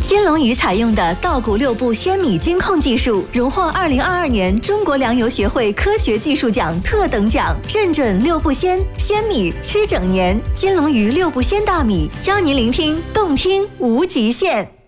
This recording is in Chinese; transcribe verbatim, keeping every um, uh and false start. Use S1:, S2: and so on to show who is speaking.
S1: 金龙鱼采用的稻谷六步鲜米精控技术，荣获二零二二年中国粮油学会科学技术奖特等奖，认准六步鲜，鲜米吃整年。金龙鱼六步鲜大米，邀您聆听动听无极限。